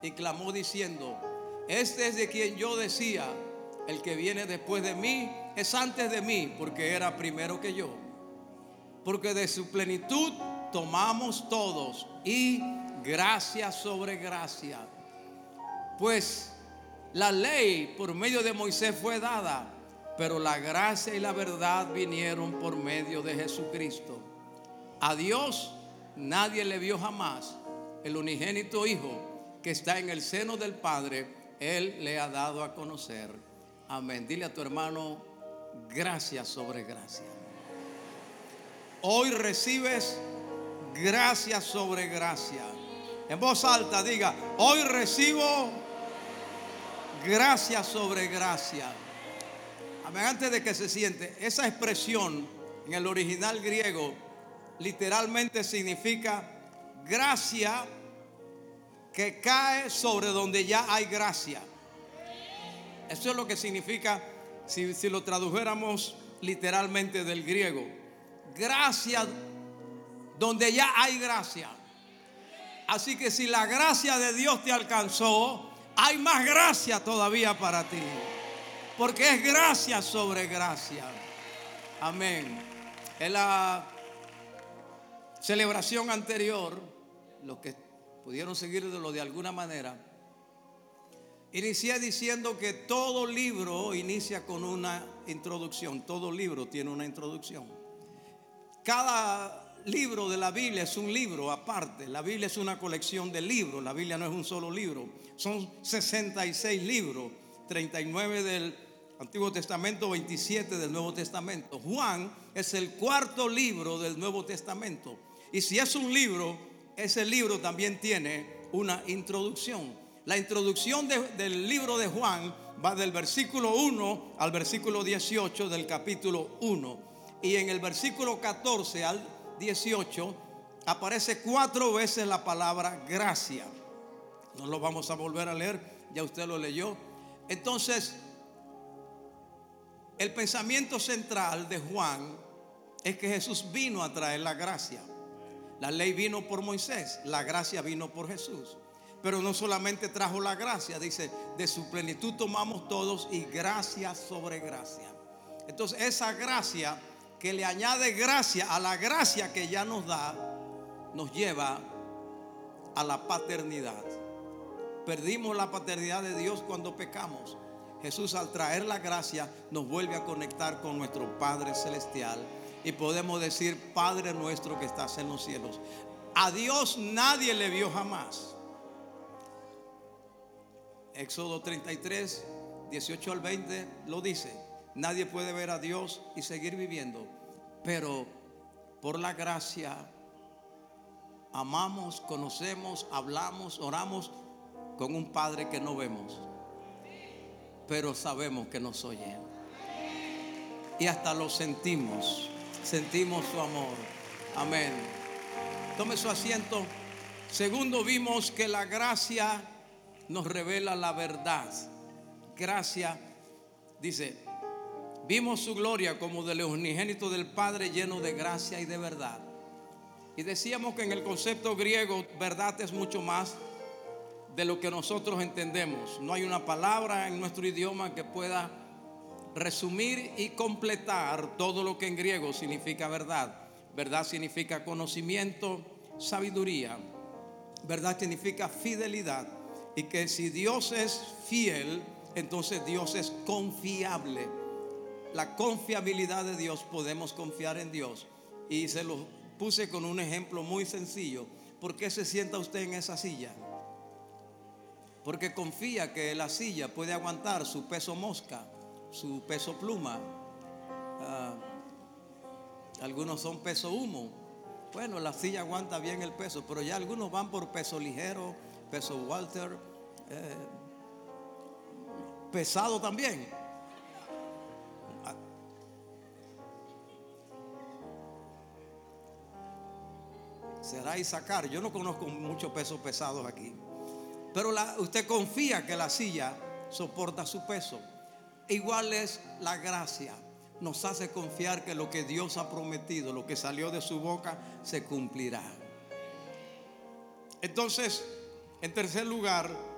y clamó diciendo: este es de quien yo decía, el que viene después de mí es antes de mí, porque era primero que yo. Porque de su plenitud tomamos todos, y gracia sobre gracia. Pues la ley por medio de Moisés fue dada, pero la gracia y la verdad vinieron por medio de Jesucristo. A Dios nadie le vio jamás. El unigénito Hijo que está en el seno del Padre, Él le ha dado a conocer. Amén. Dile a tu hermano: gracia sobre gracia. Hoy recibes gracia sobre gracia. En voz alta diga: hoy recibo gracia sobre gracia. Amén. Antes de que se siente, esa expresión en el original griego literalmente significa gracia que cae sobre donde ya hay gracia. Eso es lo que significa si lo tradujéramos literalmente del griego. Gracia donde ya hay gracia. Así que si la gracia de Dios te alcanzó, hay más gracia todavía para ti, porque es gracia sobre gracia. Amén. En la celebración anterior, los que pudieron seguirlo de alguna manera, inicié diciendo que todo libro inicia con una introducción. Todo libro tiene una introducción. Cada libro de la Biblia es un libro aparte. La Biblia es una colección de libros. La Biblia no es un solo libro. Son 66 libros, 39 del Antiguo Testamento, 27 del Nuevo Testamento. Juan es el cuarto libro del Nuevo Testamento. Y si es un libro, ese libro también tiene una introducción. La introducción del libro de Juan va del versículo 1 al versículo 18 del capítulo 1. Y en el versículo 14 al 18 aparece 4 veces la palabra gracia. No lo vamos a volver a leer, ya usted lo leyó. Entonces, el pensamiento central de Juan es que Jesús vino a traer la gracia. La ley vino por Moisés, la gracia vino por Jesús. Pero no solamente trajo la gracia, dice: de su plenitud tomamos todos, y gracia sobre gracia. Entonces, esa gracia que le añade gracia a la gracia que ya nos da, nos lleva a la paternidad. Perdimos la paternidad de Dios cuando pecamos. Jesús, al traer la gracia, nos vuelve a conectar con nuestro Padre Celestial, y podemos decir: Padre nuestro que estás en los cielos. A Dios nadie le vio jamás. Éxodo 33, 18 al 20 lo dice. Nadie puede ver a Dios y seguir viviendo, pero por la gracia amamos, conocemos, hablamos, oramos con un Padre que no vemos, pero sabemos que nos oye, y hasta lo sentimos su amor. Amén. Tome su asiento. Segundo, vimos que la gracia nos revela la verdad. Gracia, dice: vimos su gloria como del unigénito del Padre, lleno de gracia y de verdad. Y decíamos que en el concepto griego, verdad es mucho más de lo que nosotros entendemos. No hay una palabra en nuestro idioma que pueda resumir y completar todo lo que en griego significa verdad. Verdad significa conocimiento, sabiduría. Verdad significa fidelidad. Y que si Dios es fiel, entonces Dios es confiable. La confiabilidad de Dios, podemos confiar en Dios. Y se lo puse con un ejemplo muy sencillo. ¿Por qué se sienta usted en esa silla? Porque confía que la silla puede aguantar su peso mosca, su peso pluma. Algunos son peso humo. Bueno, la silla aguanta bien el peso, pero ya algunos van por peso ligero, peso Walter, pesado también. Será Isaacar. Yo no conozco muchos pesos pesados aquí, pero usted confía que la silla soporta su peso. Igual es la gracia. Nos hace confiar que lo que Dios ha prometido, lo que salió de su boca, se cumplirá. Entonces, en tercer lugar,